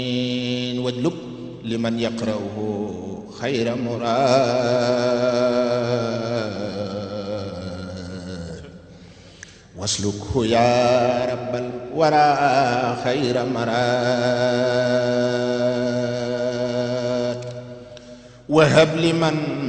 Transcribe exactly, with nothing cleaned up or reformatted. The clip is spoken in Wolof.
واجلب لمن يقرأه خير مراد واسلكه يا رب الورى خير مراد وهب لمن